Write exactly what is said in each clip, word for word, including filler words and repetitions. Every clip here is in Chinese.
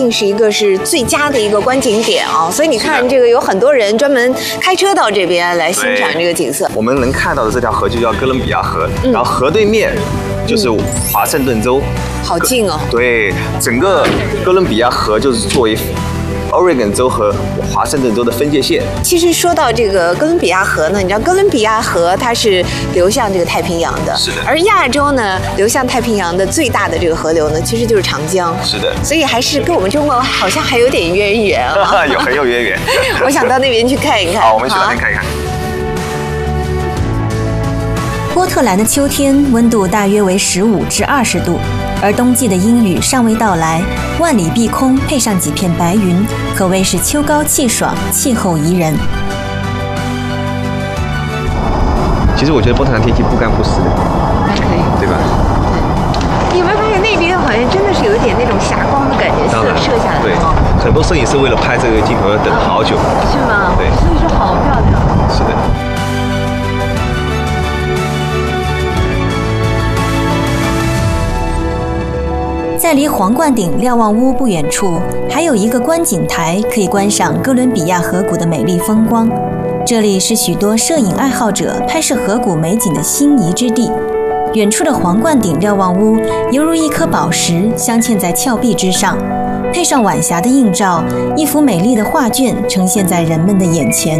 定是一个是最佳的一个观景点啊。所以你看，这个有很多人专门开车到这边来欣赏这个景色。 我们能看到的这条河就叫哥伦比亚河，嗯、然后河对面就是华盛顿州， 嗯、好近哦。 对，整个哥伦比亚河就是作为Oregon 州和华盛顿州的分界线。 其实说到这个哥伦比亚河呢，你知道哥伦比亚河它是流向这个太平洋的， 是的。 而亚洲呢，流向太平洋的最大的这个河流呢，其实就是长江， 是的。 所以还是跟我们中国好像还有点渊源啊， 有很有渊源。 我想到那边去看一看。 好，我们去那边看一看。 波特兰的秋天温度大约为十五至二十度。而冬季的阴雨尚未到来，万里碧空配上几片白云，可谓是秋高气爽，气候宜人。 其实我觉得波特兰天气不干不湿的， 还可以， 对吧？ 对。你有没有发现那边好像真的是有一点那种霞光的感觉，射射下来。 对，很多摄影师为了拍这个镜头要等好久。 是吗？ 对。 所以说好漂亮。 是的。 在离皇冠顶瞭望屋不远处，还有一个观景台，可以观赏哥伦比亚河谷的美丽风光。这里是许多摄影爱好者拍摄河谷美景的心仪之地。远处的皇冠顶瞭望屋犹如一颗宝石镶嵌在峭壁之上，配上晚霞的映照，一幅美丽的画卷呈现在人们的眼前。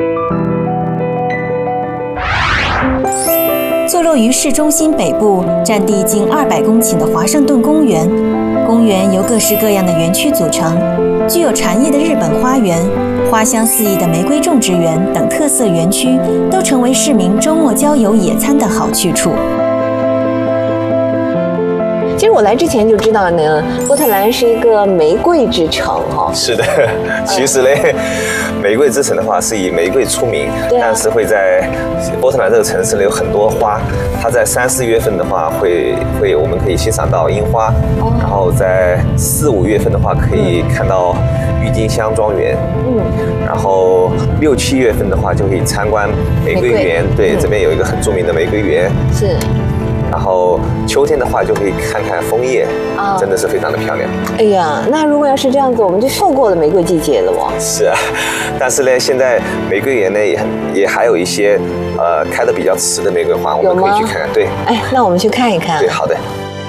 坐落于市中心北部，占地近二百公顷的华盛顿公园，公园由各式各样的园区组成，具有禅意的日本花园、花香四溢的玫瑰种植园等特色园区，都成为市民周末郊游野餐的好去处。 其实我来之前就知道呢，波特兰是一个玫瑰之城哈。 是的，其实呢，玫瑰之城的话是以玫瑰出名， 对啊、 但是会在波特兰这个城市呢有很多花，它在三四月份的话会会我们可以欣赏到樱花，哦、然后在四五月份的话可以看到郁金香庄园，嗯，然后六七月份的话就可以参观玫瑰园，对，嗯、这边有一个很著名的玫瑰园， 是。 然后秋天的话就可以看看枫叶，啊，真的是非常的漂亮。 哎呀，那如果要是这样子，我们就错过了玫瑰季节了哦。 是啊，但是呢，现在玫瑰园呢也也还有一些呃开得比较迟的玫瑰花，我们可以去看看。对， 哎，那我们去看一看。 对，好的。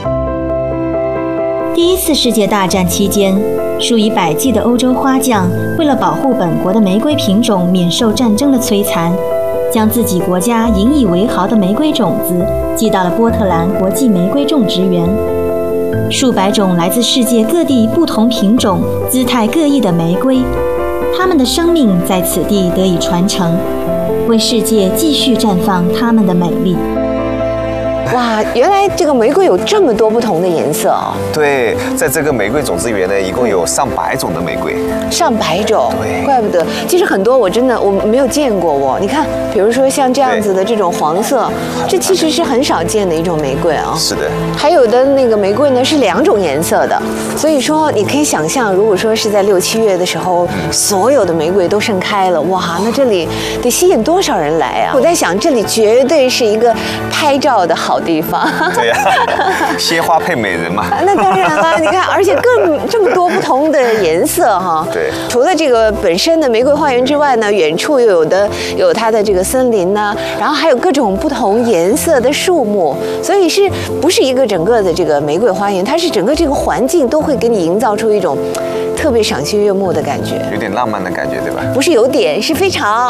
第一次世界大战期间，数以百计的欧洲花匠为了保护本国的玫瑰品种免受战争的摧残，将自己国家引以为豪的玫瑰种子寄到了波特兰国际玫瑰种植园。数百种来自世界各地不同品种、姿态各异的玫瑰，它们的生命在此地得以传承，为世界继续绽放它们的美丽。 哇，原来这个玫瑰有这么多不同的颜色哦！ 对，在这个玫瑰种子园呢，一共有上百种的玫瑰。 上百种， 对， 怪不得。其实很多我真的我没有见过哦。你看，比如说像这样子的这种黄色，这其实是很少见的一种玫瑰啊。 是的。 还有的那个玫瑰呢是两种颜色的，所以说你可以想象，如果说是在六七月的时候，嗯、所有的玫瑰都盛开了，哇，那这里得吸引多少人来啊！我在想，这里绝对是一个拍照的好地方。 对呀、啊，鲜花配美人嘛。 那当然了，你看，而且更这么多不同的颜色哈。 对。 除了这个本身的玫瑰花园之外呢，远处又有的有它的这个森林呢，然后还有各种不同颜色的树木，所以是不是一个整个的这个玫瑰花园？它是整个这个环境都会给你营造出一种特别赏心悦目的感觉， 有点浪漫的感觉，对吧？ 不是有点，是非常。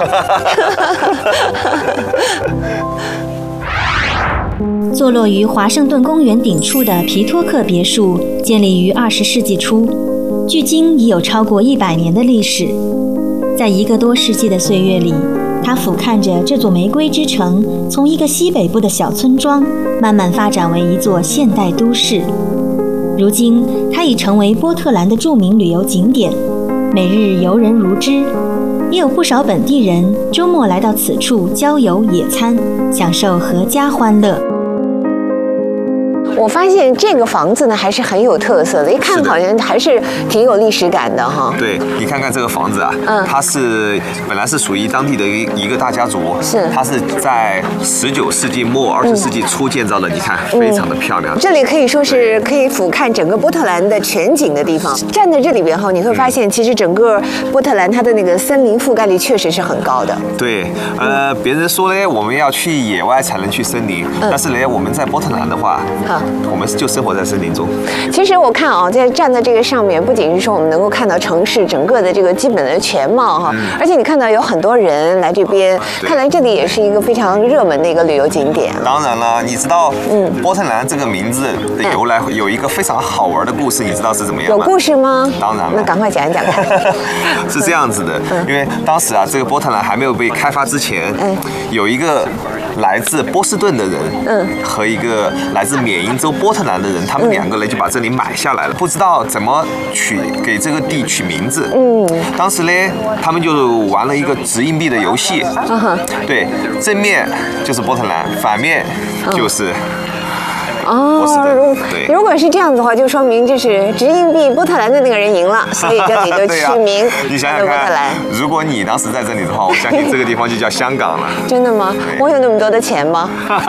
坐落于华盛顿公园顶处的皮托克别墅，建立于二十世纪初，距今已有超过一百年的历史。在一个多世纪的岁月里，它俯瞰着这座玫瑰之城，从一个西北部的小村庄，慢慢发展为一座现代都市。如今，它已成为波特兰的著名旅游景点，每日游人如织。也有不少本地人周末来到此处郊游野餐，享受阖家欢乐。 我发现这个房子呢还是很有特色的，一看好像还是挺有历史感的哈。 对，你看看这个房子啊， 嗯， 它是本来是属于当地的一一个大家族， 是， 它是在十九世纪末二十世纪初建造的，你看非常的漂亮。 这里可以说是可以俯瞰整个波特兰的全景的地方。站在这里边后，你会发现其实整个波特兰它的那个森林覆盖率确实是很高的。 对，呃，别人说呢，我们要去野外才能去森林， 嗯、 但是呢，我们在波特兰的话，啊，我们就生活在森林中。 其实我看啊，在站在这个上面，不仅是说我们能够看到城市整个的这个基本的全貌哈，嗯、而且你看到有很多人来这边，看来这里也是一个非常热门的一个旅游景点。 当然了，你知道，嗯，波特兰这个名字的由来有一个非常好玩的故事，你知道是怎么样吗？ 有故事吗？ 当然了， 那赶快讲一讲看。 是这样子的，嗯、因为当时啊，这个波特兰还没有被开发之前，嗯，有一个来自波士顿的人，嗯，和一个来自缅因州波特兰的人，他们两个人就把这里买下来了，不知道怎么取给这个地取名字，嗯，当时呢，他们就玩了一个掷硬币的游戏，嗯、对，正面就是波特兰，反面就是。 哦，如果是这样子的话，就说明就是掷硬币波特兰的那个人赢了，所以这里就取名你想想看，如果你当时在这里的话，我相信这个地方就叫香港了。 真的吗？我有那么多的钱吗？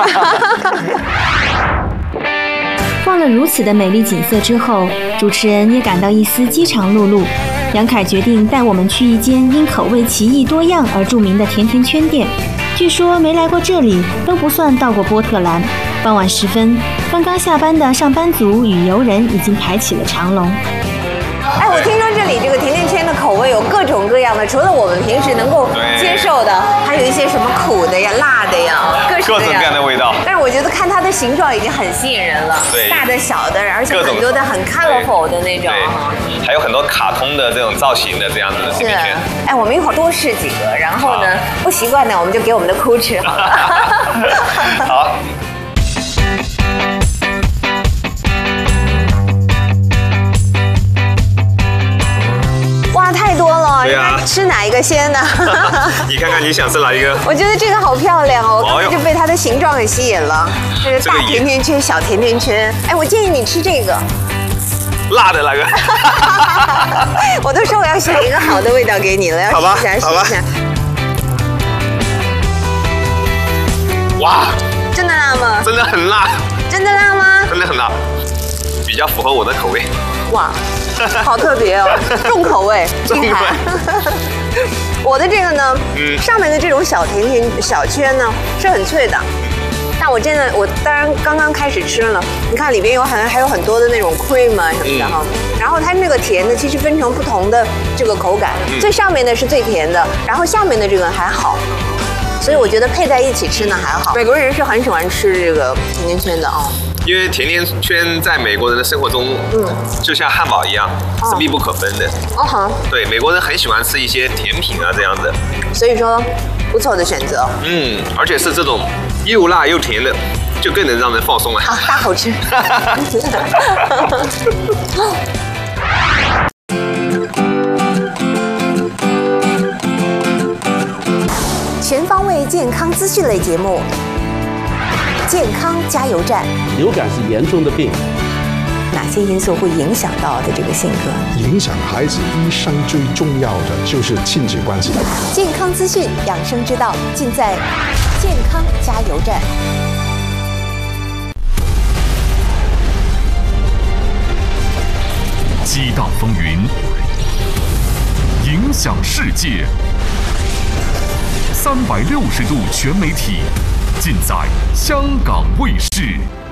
逛了如此的美丽景色之后，主持人也感到一丝饥肠辘辘。杨凯决定带我们去一间因口味奇异多样而著名的甜甜圈店。据说没来过这里都不算到过波特兰。傍晚时分，刚刚下班的上班族与游人已经排起了长龙。 哎，我听说这里这个甜甜圈的口味有各种各样的，除了我们平时能够接受的，还有一些什么苦的呀、辣的呀，各各种各样的味道。 但是我觉得看它的形状已经很吸引人了， 对， 大的、小的，而且很多的很 colorful 的那种， 还有很多卡通的这种造型的这样子的甜甜圈。 哎，我们一会儿多试几个，然后呢，不习惯的我们就给我们的哭吃好了。 好。 哇，太多了！ 对啊， 吃哪一个先呢？ 你看看你想吃哪一个？ 我觉得这个好漂亮哦，我刚才就被它的形状给吸引了。这个大甜甜圈、小甜甜圈。哎，我建议你吃这个。 辣的那个。 我都说我要选一个好的味道给你了，要试一下，试一下。 哇！ 真的辣吗？ 真的很辣。 真的辣吗？ 真的很辣，比较符合我的口味。 哇！好特别哦，重口味， 重口味。 我的这个呢，嗯，上面的这种小甜甜小圈呢是很脆的，但我真的我当然刚刚开始吃了，你看里边有很还有很多的那种 cream 啊什么的哈，嗯、然后它那个甜的其实分成不同的这个口感，嗯、最上面的是最甜的，然后下面的这个还好。所以我觉得配在一起吃呢还好。美国人是很喜欢吃这个甜甜圈的哦。 因为甜甜圈在美国人的生活中，嗯，就像汉堡一样，哦、是密不可分的。哦好。对，美国人很喜欢吃一些甜品啊这样的。 所以说，不错的选择。 嗯，而且是这种又辣又甜的，就更能让人放松了。 好，大口吃。全方位健康资讯类节目。健康加油站。 流感是严重的病， 哪些因素会影响到的这个性格？ 影响孩子一生最重要的就是亲子关系。 健康资讯、养生之道，尽在健康加油站。 激荡风云，影响世界。三百六十度全媒体，尽在香港卫视。